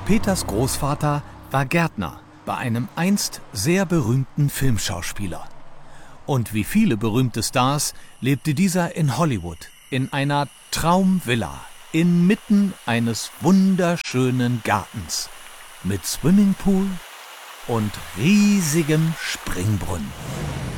Peters Großvater war Gärtner bei einem einst sehr berühmten Filmschauspieler. Und wie viele berühmte Stars lebte dieser in Hollywood, in einer Traumvilla, inmitten eines wunderschönen Gartens, mit Swimmingpool und riesigem Springbrunnen.